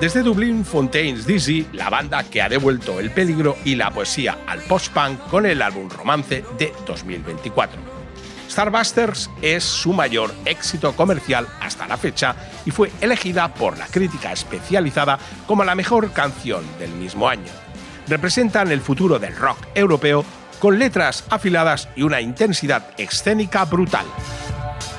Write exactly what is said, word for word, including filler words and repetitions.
Desde Dublín, Fontaines D C, la banda que ha devuelto el peligro y la poesía al post-punk con el álbum Romance de dos mil veinticuatro. Starbusters es su mayor éxito comercial hasta la fecha y fue elegida por la crítica especializada como la mejor canción del mismo año. Representan el futuro del rock europeo con letras afiladas y una intensidad escénica brutal.